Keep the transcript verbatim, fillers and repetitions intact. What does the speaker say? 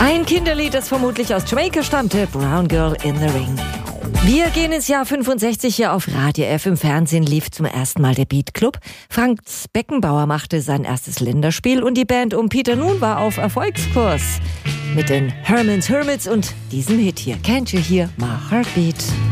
Ein Kinderlied, das vermutlich aus Jamaika stammte, Brown Girl in the Ring. Wir gehen ins Jahr fünfundsechzig. Hier auf Radio F. Im Fernsehen lief zum ersten Mal der Beat Club. Franz Beckenbauer machte sein erstes Länderspiel und die Band um Peter Nun war auf Erfolgskurs. Mit den Herman's Hermits und diesem Hit hier, Can't You Hear My Heartbeat?